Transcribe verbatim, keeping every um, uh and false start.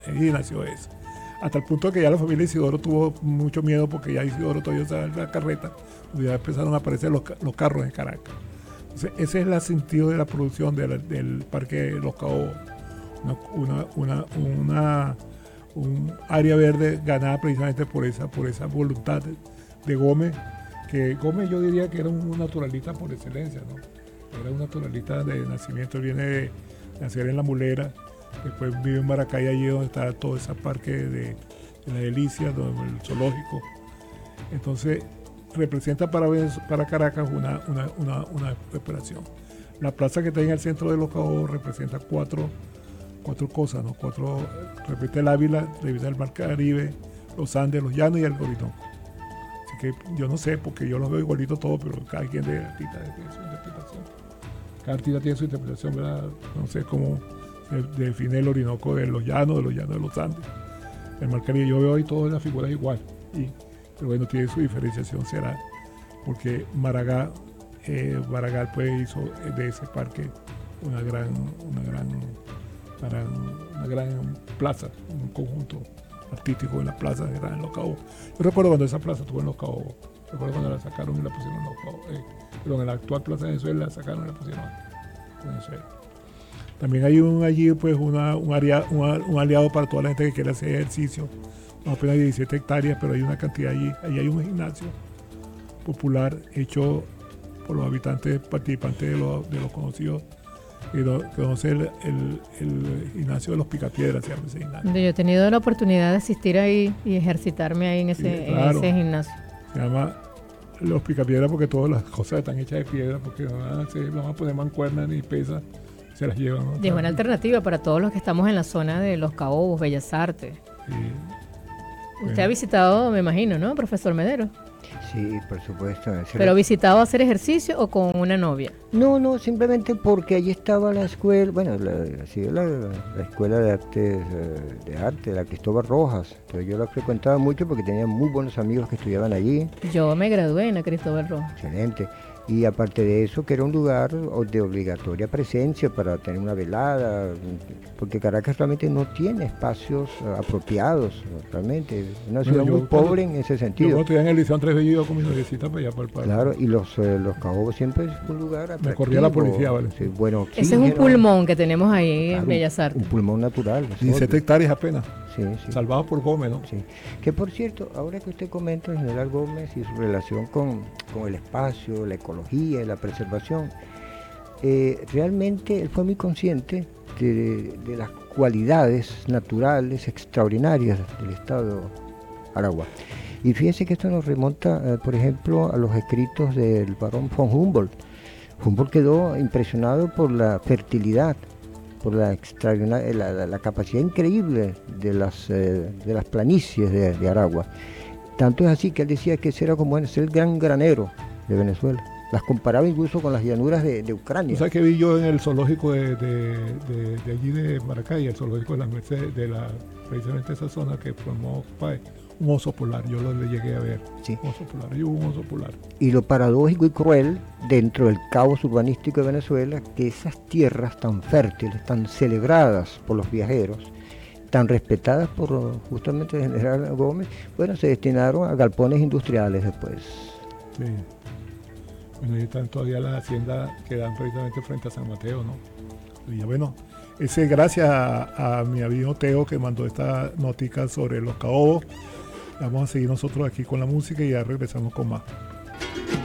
Y nació eso. Hasta el punto que ya la familia Isidoro tuvo mucho miedo porque ya Isidoro todavía usaba la carreta, y ya empezaron a aparecer los, los carros en Caracas. Entonces, ese es el sentido de la producción de la, del Parque de Los Caobos. Una, una, una, una un área verde ganada precisamente por esa, por esa voluntad de, de Gómez, que Gómez yo diría que era un naturalista por excelencia, ¿no? Era un naturalista de nacimiento, él viene de nacer en La Mulera, después vive en Maracay, allí donde está todo ese parque de, de la Delicia, donde el zoológico. Entonces representa para, para Caracas una, una, una, una recuperación. La plaza que está en el centro de Los Caobos representa cuatro cuatro cosas, ¿no? Cuatro, repite el Ávila, repite el Mar Caribe, los Andes, los Llanos y el Orinoco. Así que yo no sé, porque yo los veo igualito todos, pero cada quien de artista tiene su interpretación. Cada artista tiene su interpretación, ¿verdad? No sé cómo se define el Orinoco de los Llanos, de los Llanos de los Andes. El Mar Caribe, yo veo ahí todas las figuras igual, y, pero bueno, tiene su diferenciación, será porque Maragall, eh, Maragall pues hizo de ese parque una gran, una gran Para una gran plaza, un conjunto artístico de las plazas que eran en Los Caobos. Yo recuerdo cuando esa plaza estuvo en Los Caobos, recuerdo cuando la sacaron y la pusieron en Los Caobos, eh, pero en la actual Plaza de Venezuela la sacaron y la pusieron en Venezuela. También hay un, allí pues una, un, aria, un, un aliado para toda la gente que quiere hacer ejercicio, no apenas diecisiete hectáreas, pero hay una cantidad allí, allí hay un gimnasio popular hecho por los habitantes participantes de los, de los conocidos. Y conoce el, el, el gimnasio de los Picapiedras, se llama ese gimnasio. Yo he tenido la oportunidad de asistir ahí y ejercitarme ahí en ese, sí, claro, en ese gimnasio. Se llama los Picapiedras porque todas las cosas están hechas de piedra, porque no van a, hacer, no van a poner mancuernas ni pesas, se las llevan, ¿no? Es buena alternativa para todos los que estamos en la zona de Los Caobos, Bellas Artes. Sí. Usted bueno. ha visitado, me imagino, ¿no, profesor Medero? Sí, por supuesto. ¿Pero visitado a hacer ejercicio o con una novia? No, no, simplemente porque allí estaba la escuela, bueno, la, la, la escuela de arte, de arte, la Cristóbal Rojas. Entonces yo la frecuentaba mucho porque tenía muy buenos amigos que estudiaban allí. Yo me gradué en la Cristóbal Rojas. Excelente. Y aparte de eso, que era un lugar de obligatoria presencia para tener una velada, porque Caracas realmente no tiene espacios apropiados, realmente. Es una ciudad bueno, muy pobre en ese sentido. Yo cuando estudié en el Liceo Andrés Bello iba con mi noviecita para allá, para el parque. Claro, y los, eh, los Caobos siempre es un lugar atractivo. Me corría la policía, ¿vale? Sí, bueno, ese es un pulmón que tenemos ahí claro, en Bellas Artes. Un pulmón natural. diecisiete hectáreas apenas. Sí, sí. Salvados por Gómez, ¿no? Sí. Que por cierto, ahora que usted comenta el general Gómez y su relación con, con el espacio, la ecología y la preservación, eh, realmente él fue muy consciente de, de las cualidades naturales extraordinarias del estado Aragua. Y fíjense que esto nos remonta, eh, por ejemplo, a los escritos del barón von Humboldt. Humboldt quedó impresionado por la fertilidad, por la, extraordinaria, la, la, la capacidad increíble de las, eh, de las planicies de, de Aragua. Tanto es así que él decía que ese era como ser el gran granero de Venezuela. Las comparaba incluso con las llanuras de, de Ucrania. ¿Tú sabes que vi yo en el zoológico de, de, de, de allí de Maracay, el zoológico de las Mercedes, de la, precisamente esa zona que formó Paez? Un oso polar, yo lo le llegué a ver. Sí. Un oso polar, y hubo un oso polar. Y lo paradójico y cruel dentro del caos urbanístico de Venezuela, que esas tierras tan fértiles, tan celebradas por los viajeros, tan respetadas por justamente el general Gómez, bueno, se destinaron a galpones industriales después. Sí. Bueno, ahí están todavía las haciendas que dan precisamente frente a San Mateo, ¿no? Y bueno, ese gracias a, a mi amigo Teo que mandó esta notica sobre Los Caobos. Vamos a seguir nosotros aquí con la música y ya regresamos con más.